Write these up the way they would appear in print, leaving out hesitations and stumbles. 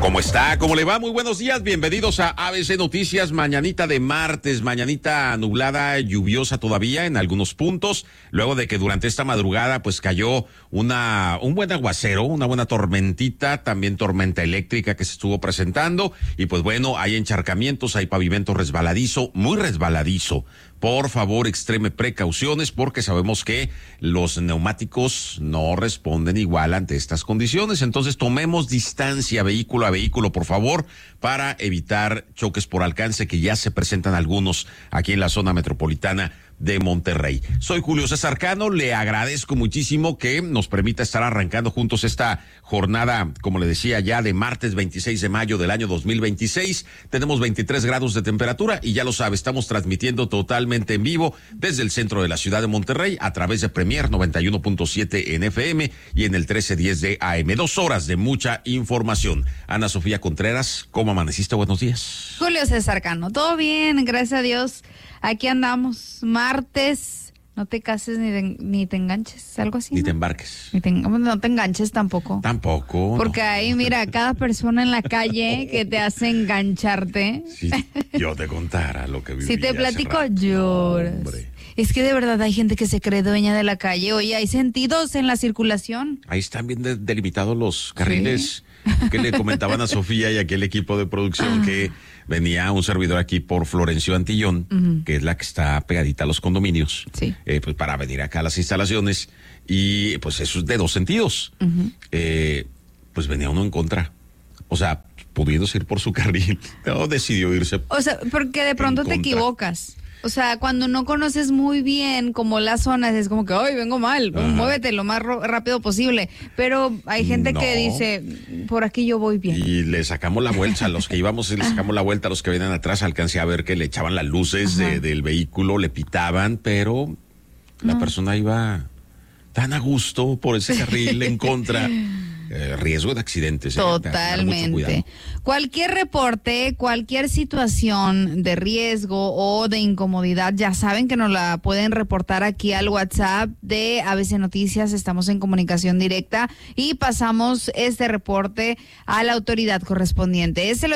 ¿Cómo está? ¿Cómo le va? Muy buenos días, bienvenidos a ABC Noticias, mañanita de martes, mañanita nublada, lluviosa todavía en algunos puntos, luego de que durante esta madrugada pues cayó un buen aguacero, una buena tormentita, también tormenta eléctrica que se estuvo presentando, y pues bueno, hay encharcamientos, hay pavimento resbaladizo, muy resbaladizo. Por favor, extreme precauciones porque sabemos que los neumáticos no responden igual ante estas condiciones. Entonces, tomemos distancia vehículo a vehículo, por favor, para evitar choques por alcance que ya se presentan algunos aquí en la zona metropolitana de Monterrey. Soy Julio César Cano, le agradezco muchísimo que nos permita estar arrancando juntos esta jornada, como le decía, ya de martes 26 de mayo del año 2026. Tenemos 23 grados de temperatura y ya lo sabe, estamos transmitiendo totalmente en vivo desde el centro de la ciudad de Monterrey a través de Premier 91.7 en FM y en el 1310 de AM. 2 horas de mucha información. Ana Sofía Contreras, ¿cómo amaneciste? Buenos días. Julio César Cano, todo bien, gracias a Dios. Aquí andamos, martes, no te cases ni te enganches, algo así. Ni ¿no? te embarques. No te enganches tampoco. Tampoco. Porque no. ahí, mira, cada persona en la calle que te hace engancharte. Si yo te contara lo que viví. Si te platico, lloras. Hombre. Es que de verdad hay gente que se cree dueña de la calle. Oye, hay sentidos en la circulación. Ahí están bien delimitados los carriles. ¿Sí? Que le comentaban a Sofía y aquí el equipo de producción que venía un servidor aquí por Florencio Antillón, que es la que está pegadita a los condominios, sí. Pues para venir acá a las instalaciones, y pues eso es de dos sentidos. Pues venía uno en contra, o sea, pudiéndose ir por su carril, no, decidió irse. O sea, porque de pronto te equivocas. O sea, cuando no conoces muy bien como las zonas, es como que, ay, vengo mal, muévete lo más rápido posible. Pero hay gente que dice, por aquí yo voy bien. Y le sacamos la vuelta a los que íbamos, le sacamos la vuelta a los que venían atrás. Alcancé a ver que le echaban las luces del vehículo, le pitaban, pero la persona iba tan a gusto por ese carril en contra. Riesgo de accidentes. Totalmente. Cualquier reporte, cualquier situación de riesgo o de incomodidad, ya saben que nos la pueden reportar aquí al WhatsApp de ABC Noticias. Estamos en comunicación directa y pasamos este reporte a la autoridad correspondiente. Es el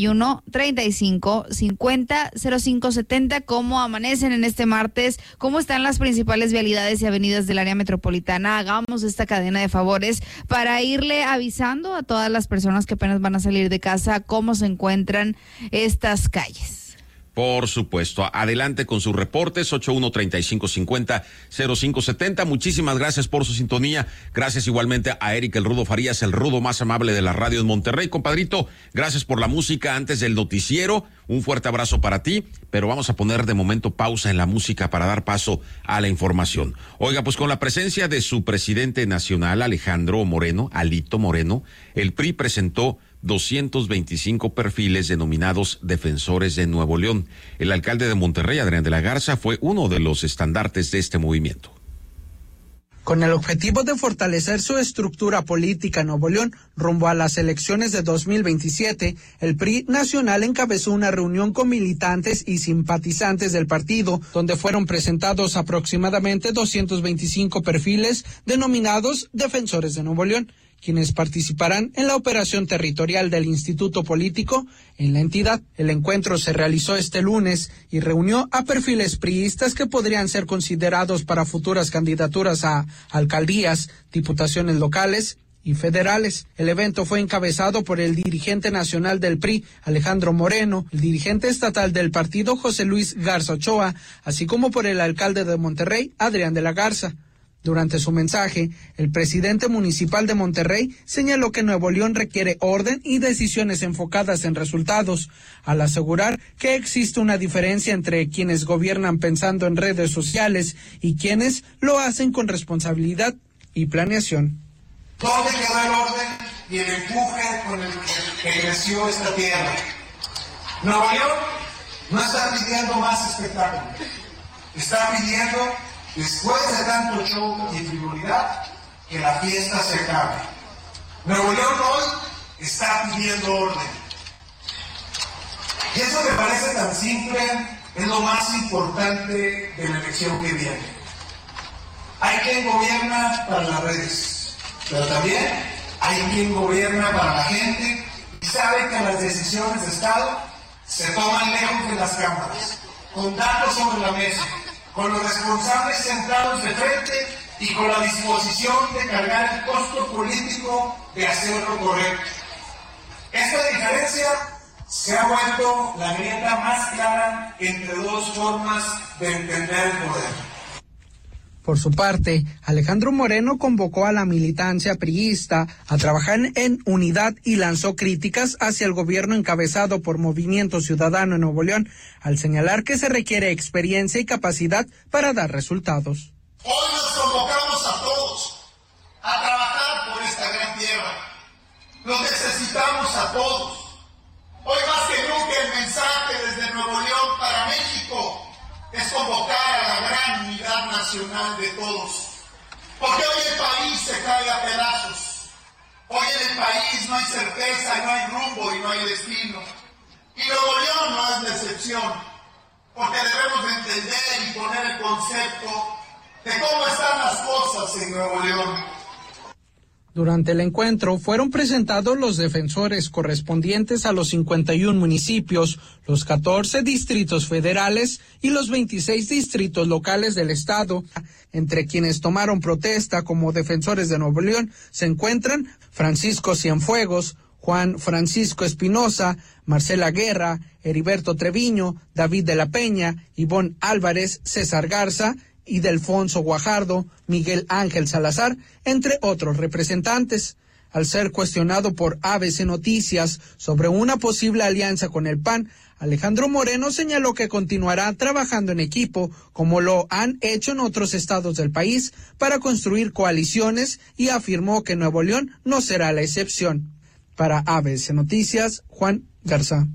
81-35-50-0570. ¿Cómo amanecen en este martes? ¿Cómo están las principales vialidades y avenidas del área metropolitana? Hagamos esta cadena de favores para irle avisando a todas las personas que apenas van a salir de casa cómo se encuentran estas calles. Por supuesto, adelante con sus reportes, 81-35-50-0570. Muchísimas gracias por su sintonía. Gracias igualmente a Eric el Rudo Farías, el rudo más amable de la radio en Monterrey. Compadrito, gracias por la música antes del noticiero. Un fuerte abrazo para ti, pero vamos a poner de momento pausa en la música para dar paso a la información. Oiga, pues con la presencia de su presidente nacional, Alito Moreno, el PRI presentó 225 perfiles denominados defensores de Nuevo León. El alcalde de Monterrey, Adrián de la Garza, fue uno de los estandartes de este movimiento. Con el objetivo de fortalecer su estructura política en Nuevo León rumbo a las elecciones de 2027, el PRI nacional encabezó una reunión con militantes y simpatizantes del partido, donde fueron presentados aproximadamente 225 perfiles denominados defensores de Nuevo León, quienes participarán en la operación territorial del Instituto Político en la entidad. El encuentro se realizó este lunes y reunió a perfiles priistas que podrían ser considerados para futuras candidaturas a alcaldías, diputaciones locales y federales. El evento fue encabezado por el dirigente nacional del PRI, Alejandro Moreno, el dirigente estatal del partido, José Luis Garza Ochoa, así como por el alcalde de Monterrey, Adrián de la Garza. Durante su mensaje, el presidente municipal de Monterrey señaló que Nuevo León requiere orden y decisiones enfocadas en resultados, al asegurar que existe una diferencia entre quienes gobiernan pensando en redes sociales y quienes lo hacen con responsabilidad y planeación. ¿Dónde quedó el orden y el empuje con el que creció esta tierra? Nuevo León no está pidiendo más espectáculo, está pidiendo, después de tanto show y frivolidad, que la fiesta se acabe. Nuevo León hoy está pidiendo orden. Y eso que parece tan simple es lo más importante de la elección que viene. Hay quien gobierna para las redes, pero también hay quien gobierna para la gente y sabe que las decisiones de Estado se toman lejos de las cámaras, con datos sobre la mesa, con los responsables sentados de frente y con la disposición de cargar el costo político de hacer lo correcto. Esta diferencia se ha vuelto la grieta más clara entre dos formas de entender el poder. Por su parte, Alejandro Moreno convocó a la militancia priista a trabajar en unidad y lanzó críticas hacia el gobierno encabezado por Movimiento Ciudadano en Nuevo León, al señalar que se requiere experiencia y capacidad para dar resultados. Hoy nos convocamos a todos a trabajar por esta gran tierra. Los necesitamos a todos. Hoy más que nunca el mensaje desde Nuevo León para México es convocar a la gran unidad nacional de todos. Porque hoy el país se cae a pedazos. Hoy en el país no hay certeza, no hay rumbo y no hay destino. Y Nuevo León no es la excepción. Porque debemos entender y poner el concepto de cómo están las cosas en Nuevo León. Durante el encuentro fueron presentados los defensores correspondientes a los 51 municipios, los 14 distritos federales y los 26 distritos locales del estado. Entre quienes tomaron protesta como defensores de Nuevo León se encuentran Francisco Cienfuegos, Juan Francisco Espinosa, Marcela Guerra, Heriberto Treviño, David de la Peña, Ivonne Álvarez, César Garza, Ildefonso Guajardo, Miguel Ángel Salazar, entre otros representantes. Al ser cuestionado por ABC Noticias sobre una posible alianza con el PAN, Alejandro Moreno señaló que continuará trabajando en equipo, como lo han hecho en otros estados del país, para construir coaliciones y afirmó que Nuevo León no será la excepción. Para ABC Noticias, Juan Garza.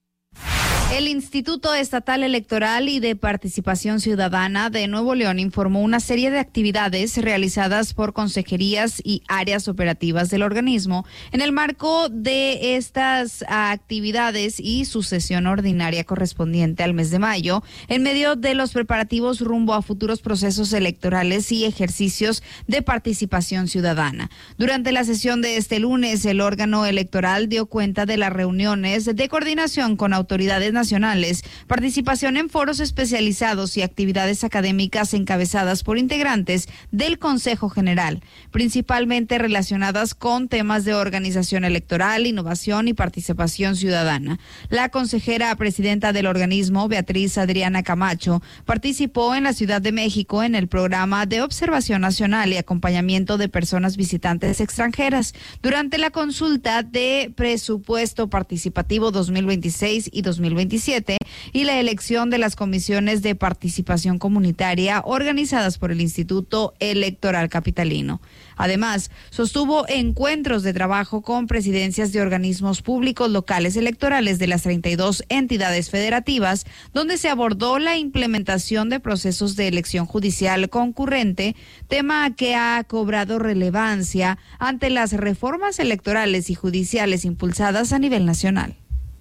El Instituto Estatal Electoral y de Participación Ciudadana de Nuevo León informó una serie de actividades realizadas por consejerías y áreas operativas del organismo en el marco de estas actividades y su sesión ordinaria correspondiente al mes de mayo, en medio de los preparativos rumbo a futuros procesos electorales y ejercicios de participación ciudadana. Durante la sesión de este lunes, el órgano electoral dio cuenta de las reuniones de coordinación con autoridades nacionales, participación en foros especializados y actividades académicas encabezadas por integrantes del Consejo General, principalmente relacionadas con temas de organización electoral, innovación y participación ciudadana. La consejera presidenta del organismo, Beatriz Adriana Camacho, participó en la Ciudad de México en el programa de observación nacional y acompañamiento de personas visitantes extranjeras durante la consulta de presupuesto participativo 2026 y 2027 y la elección de las comisiones de participación comunitaria organizadas por el Instituto Electoral Capitalino. Además, sostuvo encuentros de trabajo con presidencias de organismos públicos locales electorales de las 32 entidades federativas, donde se abordó la implementación de procesos de elección judicial concurrente, tema que ha cobrado relevancia ante las reformas electorales y judiciales impulsadas a nivel nacional.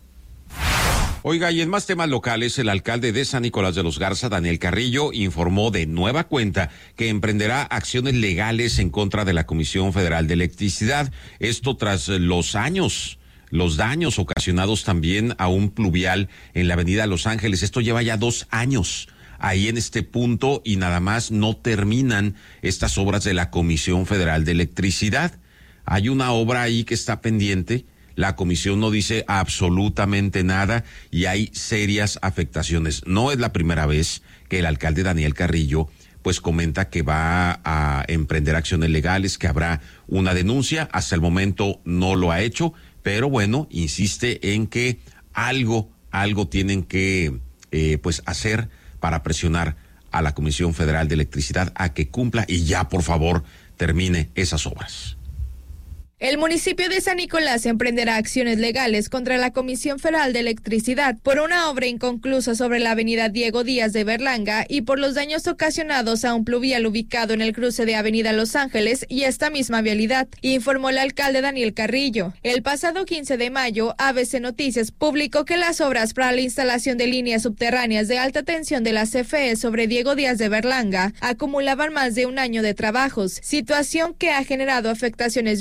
Oiga, y en más temas locales, el alcalde de San Nicolás de los Garza, Daniel Carrillo, informó de nueva cuenta que emprenderá acciones legales en contra de la Comisión Federal de Electricidad. Esto tras los daños ocasionados también a un pluvial en la avenida Los Ángeles. Esto lleva ya 2 años ahí en este punto y nada más no terminan estas obras de la Comisión Federal de Electricidad. Hay una obra ahí que está pendiente. La comisión no dice absolutamente nada y hay serias afectaciones. No es la primera vez que el alcalde Daniel Carrillo pues comenta que va a emprender acciones legales, que habrá una denuncia. Hasta el momento no lo ha hecho, pero bueno, insiste en que algo tienen que pues hacer para presionar a la Comisión Federal de Electricidad a que cumpla y ya por favor termine esas obras. El municipio de San Nicolás emprenderá acciones legales contra la Comisión Federal de Electricidad por una obra inconclusa sobre la avenida Diego Díaz de Berlanga y por los daños ocasionados a un pluvial ubicado en el cruce de avenida Los Ángeles y esta misma vialidad, informó el alcalde Daniel Carrillo. El pasado 15 de mayo, ABC Noticias publicó que las obras para la instalación de líneas subterráneas de alta tensión de la CFE sobre Diego Díaz de Berlanga acumulaban más de un año de trabajos, situación que ha generado afectaciones viales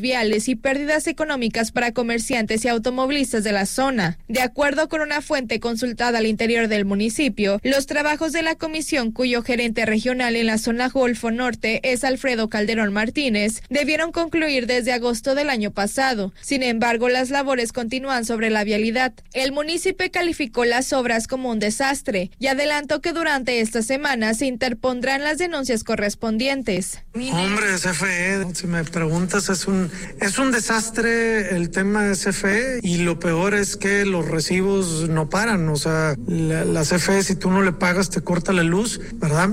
ambientales y pérdidas económicas para comerciantes y automovilistas de la zona. De acuerdo con una fuente consultada al interior del municipio, los trabajos de la comisión, cuyo gerente regional en la zona Golfo Norte es Alfredo Calderón Martínez, debieron concluir desde agosto del año pasado. Sin embargo, las labores continúan sobre la vialidad. El municipio calificó las obras como un desastre y adelantó que durante esta semana se interpondrán las denuncias correspondientes. Hombre, CFE, si me preguntas, es un desastre el tema de CFE, y lo peor es que los recibos no paran. O sea, la CFE, si tú no le pagas, te corta la luz, ¿verdad?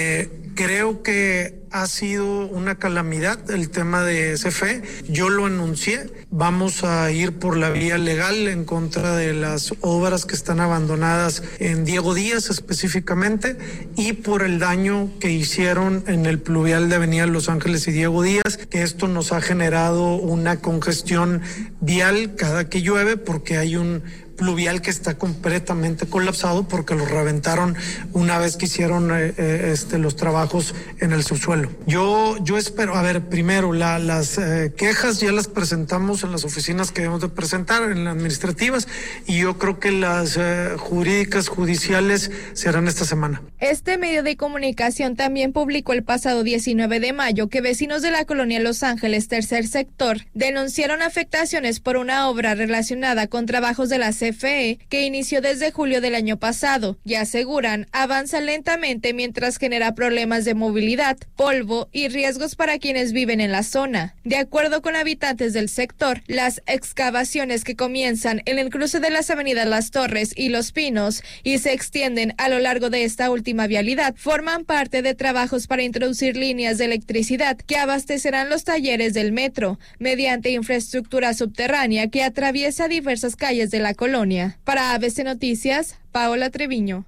Creo que ha sido una calamidad el tema de CFE. Yo lo anuncié. Vamos a ir por la vía legal en contra de las obras que están abandonadas en Diego Díaz específicamente, y por el daño que hicieron en el pluvial de Avenida Los Ángeles y Diego Díaz, que esto nos ha generado una congestión vial cada que llueve, porque hay un pluvial que está completamente colapsado porque lo reventaron una vez que hicieron los trabajos en el subsuelo. Yo espero, primero, las quejas ya las presentamos en las oficinas que debemos de presentar, en las administrativas, y yo creo que las jurídicas, judiciales, se harán esta semana. Este medio de comunicación también publicó el pasado 19 de mayo que vecinos de la colonia Los Ángeles, tercer sector, denunciaron afectaciones por una obra relacionada con trabajos de la CFE que inició desde julio del año pasado y aseguran avanza lentamente mientras genera problemas de movilidad, polvo y riesgos para quienes viven en la zona. De acuerdo con habitantes del sector, las excavaciones que comienzan en el cruce de las avenidas Las Torres y Los Pinos y se extienden a lo largo de esta última vialidad forman parte de trabajos para introducir líneas de electricidad que abastecerán los talleres del metro mediante infraestructura subterránea que atraviesa diversas calles de la colonia. Para ABC Noticias, Paola Treviño.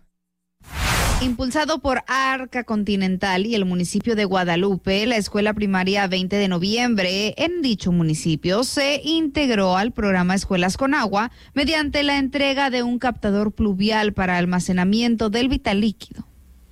Impulsado por Arca Continental y el municipio de Guadalupe, la escuela primaria 20 de noviembre en dicho municipio se integró al programa Escuelas con Agua mediante la entrega de un captador pluvial para almacenamiento del vital líquido.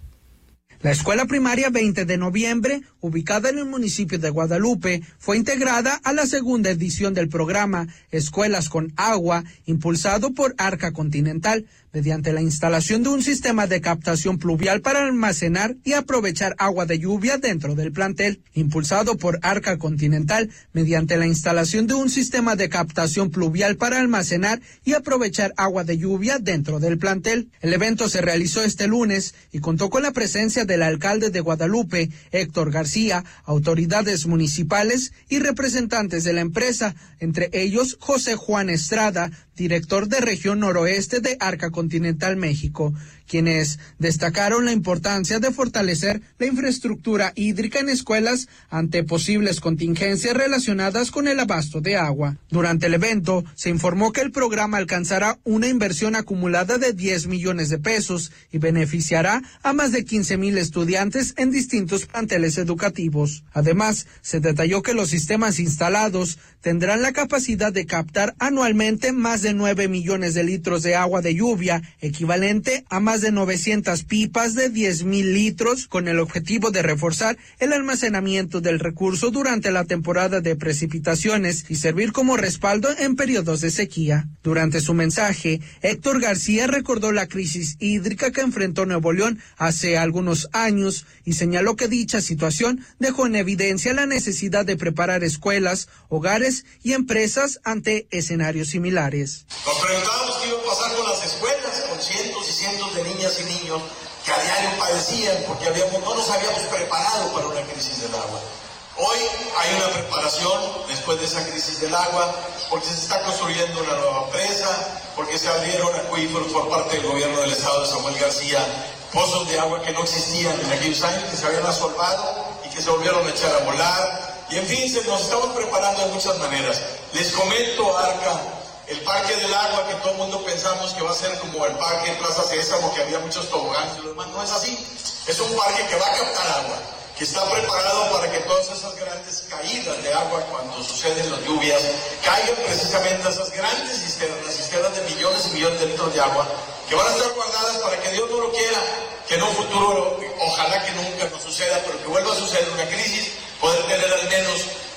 La escuela primaria 20 de noviembre, ubicada en el municipio de Guadalupe, fue integrada a la segunda edición del programa Escuelas con Agua, impulsado por Arca Continental, mediante la instalación de un sistema de captación pluvial para almacenar y aprovechar agua de lluvia dentro del plantel. Impulsado por Arca Continental, mediante la instalación de un sistema de captación pluvial para almacenar y aprovechar agua de lluvia dentro del plantel. El evento se realizó este lunes y contó con la presencia del alcalde de Guadalupe, Héctor García, autoridades municipales y representantes de la empresa, entre ellos José Juan Estrada, director de Región Noroeste de Arca Continental México, quienes destacaron la importancia de fortalecer la infraestructura hídrica en escuelas ante posibles contingencias relacionadas con el abasto de agua. Durante el evento, se informó que el programa alcanzará una inversión acumulada de 10 millones de pesos y beneficiará a más de 15,000 estudiantes en distintos planteles educativos. Además, se detalló que los sistemas instalados tendrán la capacidad de captar anualmente más de 9 millones de litros de agua de lluvia, equivalente a más de 900 pipas de 10,000 litros, con el objetivo de reforzar el almacenamiento del recurso durante la temporada de precipitaciones y servir como respaldo en periodos de sequía. Durante su mensaje, Héctor García recordó la crisis hídrica que enfrentó Nuevo León hace algunos años y señaló que dicha situación dejó en evidencia la necesidad de preparar escuelas, hogares y empresas ante escenarios similares. Nos preguntábamos qué iba a pasar con las escuelas, con cientos y cientos de niñas y niños que a diario padecían porque no nos habíamos preparado para una crisis del agua. Hoy hay una preparación después de esa crisis del agua, porque se está construyendo una nueva presa, porque se abrieron acuíferos por parte del gobierno del estado de Samuel García, pozos de agua que no existían en aquellos años, que se habían asolvado y que se volvieron a echar a volar. Y en fin, nos estamos preparando de muchas maneras. Les comento, Arca, el Parque del Agua, que todo el mundo pensamos que va a ser como el Parque Plaza Sésamo, que había muchos toboganes y lo demás, no es así. Es un parque que va a captar agua, que está preparado para que todas esas grandes caídas de agua cuando suceden las lluvias caigan precisamente a esas grandes cisternas de millones y millones de litros de agua, que van a estar guardadas para que Dios no lo quiera, que en un futuro, ojalá que nunca nos suceda, pero que vuelva a suceder una crisis, poder tener al menos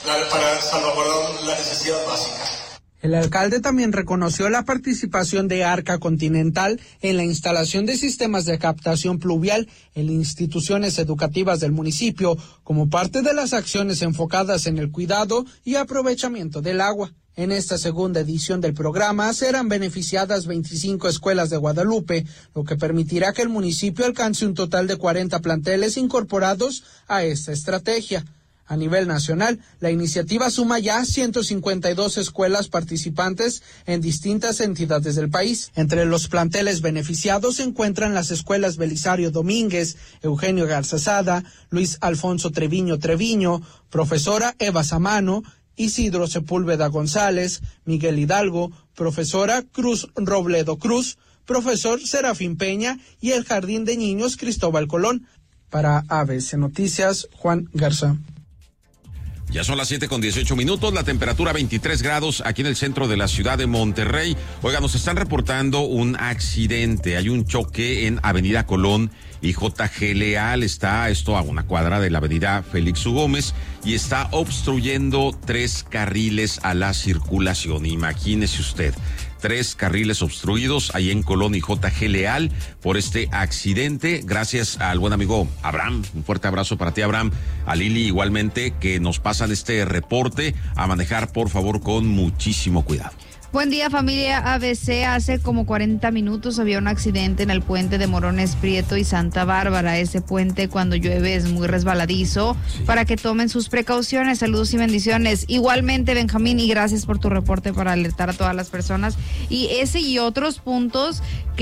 para salvaguardar la necesidad básica. El alcalde también reconoció la participación de Arca Continental en la instalación de sistemas de captación pluvial en instituciones educativas del municipio como parte de las acciones enfocadas en el cuidado y aprovechamiento del agua. En esta segunda edición del programa serán beneficiadas 25 escuelas de Guadalupe, lo que permitirá que el municipio alcance un total de 40 planteles incorporados a esta estrategia. A nivel nacional, la iniciativa suma ya 152 escuelas participantes en distintas entidades del país. Entre los planteles beneficiados se encuentran las escuelas Belisario Domínguez, Eugenio Garzazada, Luis Alfonso Treviño, profesora Eva Samano, Isidro Sepúlveda González, Miguel Hidalgo, profesora Cruz Robledo Cruz, profesor Serafín Peña y el Jardín de Niños Cristóbal Colón. Para ABC Noticias, Juan Garza. Ya son las 7:18, la temperatura 23 grados aquí en el centro de la ciudad de Monterrey. Oiga, nos están reportando un accidente, hay un choque en Avenida Colón y JG Leal, está esto a una cuadra de la avenida Félix U. Gómez y está obstruyendo 3 carriles a la circulación, imagínese usted. 3 carriles obstruidos ahí en Colón y JG Leal por este accidente. Gracias al buen amigo Abraham, un fuerte abrazo para ti, Abraham, a Lili igualmente, que nos pasan este reporte. A manejar, por favor, con muchísimo cuidado. Buen día, familia ABC. Hace como 40 minutos había un accidente en el puente de Morones Prieto y Santa Bárbara. Ese puente cuando llueve es muy resbaladizo, sí, para que tomen sus precauciones. Saludos y bendiciones. Igualmente, Benjamín, y gracias por tu reporte para alertar a todas las personas. Y ese y otros puntos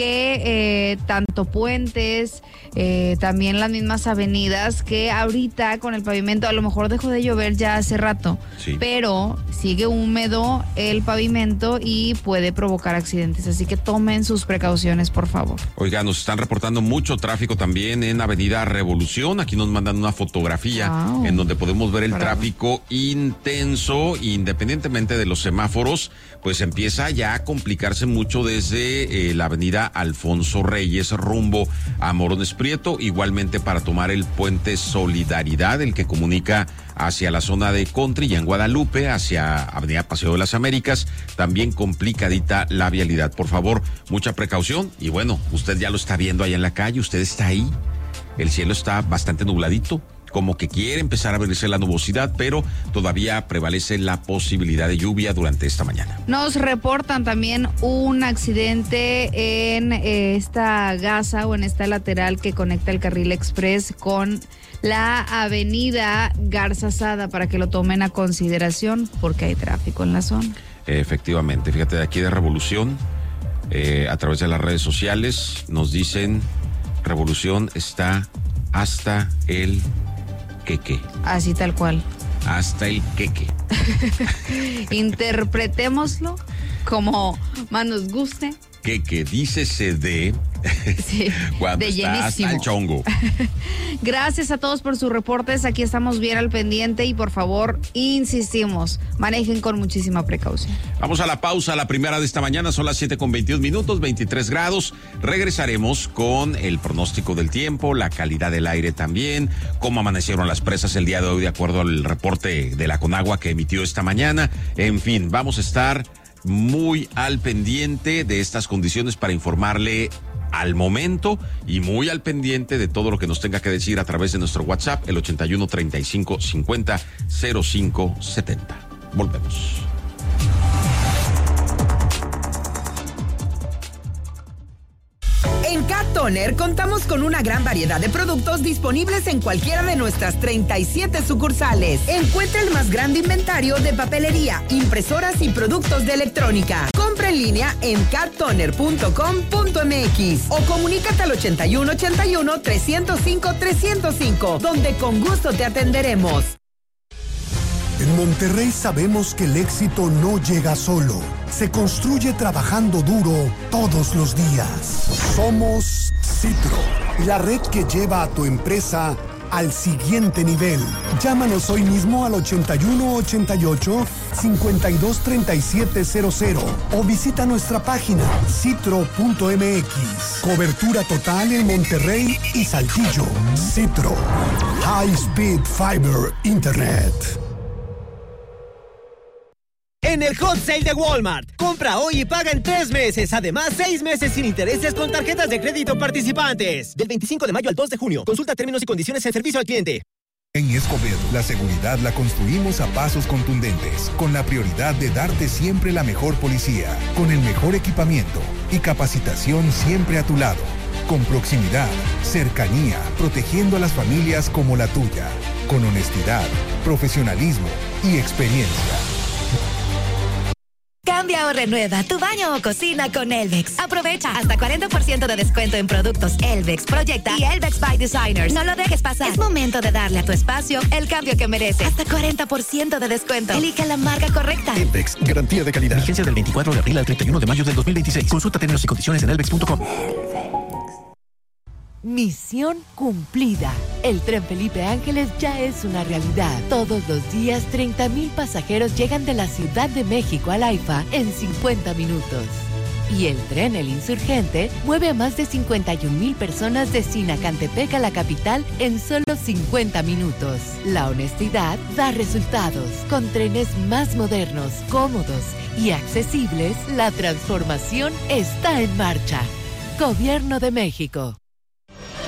que tanto puentes, también las mismas avenidas, que ahorita con el pavimento a lo mejor dejó de llover ya hace rato, sí, pero sigue húmedo el pavimento y puede provocar accidentes, así que tomen sus precauciones, por favor. Oiga, nos están reportando mucho tráfico también en Avenida Revolución. Aquí nos mandan una fotografía en donde podemos ver el tráfico intenso, independientemente de los semáforos, pues empieza ya a complicarse mucho desde la avenida Alfonso Reyes rumbo a Morones Prieto, igualmente para tomar el puente Solidaridad, el que comunica hacia la zona de Country y en Guadalupe, hacia Avenida Paseo de las Américas, también complicadita la vialidad. Por favor, mucha precaución. Y bueno, usted ya lo está viendo allá en la calle, usted está ahí, el cielo está bastante nubladito, como que quiere empezar a verse la nubosidad, pero todavía prevalece la posibilidad de lluvia durante esta mañana. Nos reportan también un accidente en esta gasa o en esta lateral que conecta el carril express con la avenida Garzazada, para que lo tomen a consideración porque hay tráfico en la zona. Efectivamente, fíjate, de aquí de Revolución, a través de las redes sociales, nos dicen, Revolución está hasta el queque. Así tal cual. Hasta el queque. Interpretémoslo como más nos guste. Que dícese de... Sí, cuando de está llenísimo. hasta el chongo. Gracias a todos por sus reportes, aquí estamos bien al pendiente y por favor, insistimos, manejen con muchísima precaución. Vamos a la pausa, la primera de esta mañana, son las 7:21, 23 grados. Regresaremos con el pronóstico del tiempo, la calidad del aire también, cómo amanecieron las presas el día de hoy de acuerdo al reporte de la Conagua que emitió esta mañana. En fin, vamos a estar muy al pendiente de estas condiciones para informarle al momento y muy al pendiente de todo lo que nos tenga que decir a través de nuestro WhatsApp, el 81 35 50 05 70. Volvemos. En Cat Toner contamos con una gran variedad de productos disponibles en cualquiera de nuestras 37 sucursales. Encuentra el más grande inventario de papelería, impresoras y productos de electrónica. Compra en línea en cattoner.com.mx o comunícate al 8181-305-305, donde con gusto te atenderemos. En Monterrey sabemos que el éxito no llega solo, se construye trabajando duro todos los días. Somos Citro, la red que lleva a tu empresa al siguiente nivel. Llámanos hoy mismo al 8188-523700 o visita nuestra página citro.mx. Cobertura total en Monterrey y Saltillo. Citro, High Speed Fiber Internet. en el Hot Sale de Walmart. Compra hoy y paga en 3 meses. Además, 6 meses sin intereses con tarjetas de crédito participantes. Del 25 de mayo al 2 de junio. Consulta términos y condiciones en servicio al cliente. En Escobedo, la seguridad la construimos a pasos contundentes, con la prioridad de darte siempre la mejor policía, con el mejor equipamiento y capacitación siempre a tu lado, con proximidad, cercanía, protegiendo a las familias como la tuya, con honestidad, profesionalismo y experiencia. Cambia o renueva tu baño o cocina con Elvex. Aprovecha hasta 40% de descuento en productos Elvex, Proyecta y Elvex by Designers. No lo dejes pasar. Es momento de darle a tu espacio el cambio que merece. Hasta 40% de descuento. Elige la marca correcta. Elvex, garantía de calidad. Vigencia del 24 de abril al 31 de mayo del 2026. Consulta términos y condiciones en elvex.com. Misión cumplida. El Tren Felipe Ángeles ya es una realidad. Todos los días, 30,000 pasajeros llegan de la Ciudad de México al AIFA en 50 minutos. Y el tren El Insurgente mueve a más de 51,000 personas de Sinacantepec a la capital en solo 50 minutos. La honestidad da resultados. Con trenes más modernos, cómodos y accesibles, la transformación está en marcha. Gobierno de México.